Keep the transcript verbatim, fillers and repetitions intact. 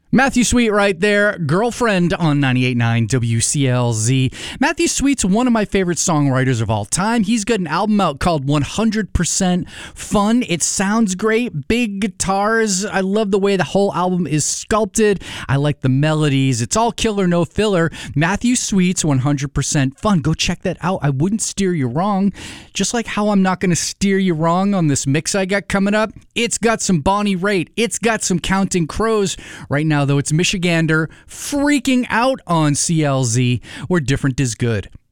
Matthew Sweet right there, Girlfriend on ninety-eight point nine W C L Z. Matthew Sweet's one of my favorite songwriters of all time. He's got an album out called one hundred percent Fun. It sounds great, big guitars. I love the way the whole album is sculpted. I like the melodies. It's all killer, no filler. Matthew Sweet's one hundred percent Fun. Go check that out. I wouldn't steer you wrong. Just like how I'm not going to steer you wrong on this mix I got coming up. It's got some Bonnie Raitt. It's got some Counting Crows. Right now, though, it's Michigander freaking out on C L Z, where different is good.